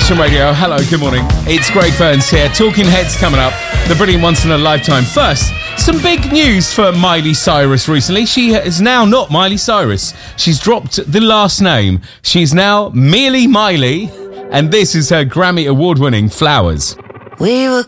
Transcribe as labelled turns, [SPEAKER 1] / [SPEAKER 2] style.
[SPEAKER 1] Absolute Radio. Hello, good morning. It's Greg Burns here. Talking Heads coming up. The brilliant once in a lifetime. First, some big news for Miley Cyrus recently. She is now not Miley Cyrus. She's dropped the last name. She's now merely Miley. And this is her Grammy award-winning Flowers.
[SPEAKER 2] We were